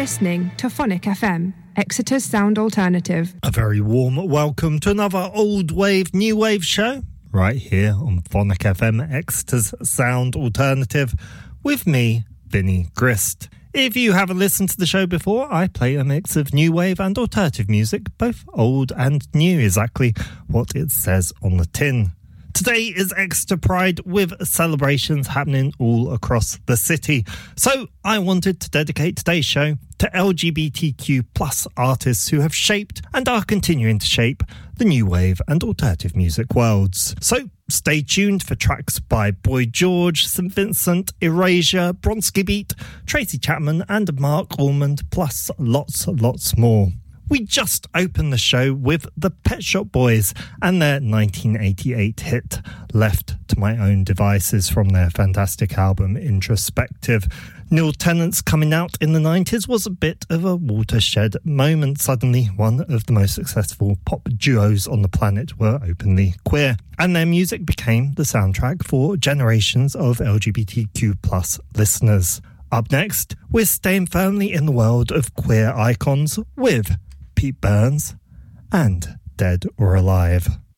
listening to Phonic FM, Exeter's sound alternative. A very warm welcome to another old wave, new wave show, right here on Phonic FM, Exeter's sound alternative, with me, Vinnie Grist. If you haven't listened to the show before, I play a mix of new wave and alternative music, both old and new, exactly what it says on the tin. Today is Exeter Pride with celebrations happening all across the city. So I wanted to dedicate today's show to LGBTQ plus artists who have shaped and are continuing to shape the new wave and alternative music worlds. So stay tuned for tracks by Boy George, St Vincent, Erasure, Bronski Beat, Tracy Chapman and Mark Ormond, plus lots more. We just opened the show with the Pet Shop Boys and their 1988 hit Left to My Own Devices from their fantastic album Introspective. Neil Tennant's coming out in the 90s was a bit of a watershed moment. Suddenly, one of the most successful pop duos on the planet were openly queer, and their music became the soundtrack for generations of LGBTQ plus listeners. Up next, we're staying firmly in the world of queer icons with Pete Burns and Dead or Alive.